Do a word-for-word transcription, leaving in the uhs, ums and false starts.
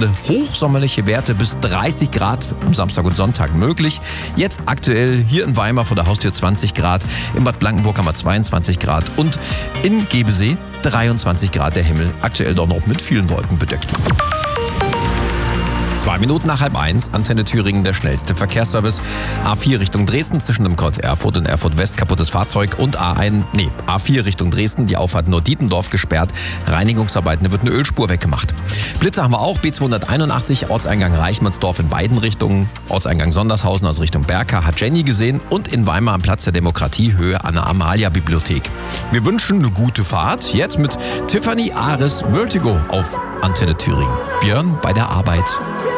Wochenende hochsommerliche Werte bis dreißig Grad am Samstag und Sonntag möglich. Jetzt aktuell hier in Weimar vor der Haustür zwanzig Grad, in Bad Blankenburg haben wir zweiundzwanzig Grad und in Gebesee dreiundzwanzig Grad, der Himmel aktuell doch noch mit vielen Wolken bedeckt. Zwei Minuten nach halb eins, Antenne Thüringen, der schnellste Verkehrsservice. A vier Richtung Dresden zwischen dem Kreuz Erfurt und Erfurt West, kaputtes Fahrzeug. Und A eins, nee, A vier Richtung Dresden, die Auffahrt Norddietendorf gesperrt. Reinigungsarbeiten, da wird eine Ölspur weggemacht. Blitze haben wir auch, B zweihunderteinundachtzig, Ortseingang Reichmannsdorf in beiden Richtungen. Ortseingang Sondershausen aus Richtung Berka hat Jenny gesehen. Und in Weimar am Platz der Demokratie, Höhe an der Amalia-Bibliothek. Wir wünschen eine gute Fahrt. Jetzt mit Tiffany Ares Vertigo auf Antenne Thüringen. Björn bei der Arbeit.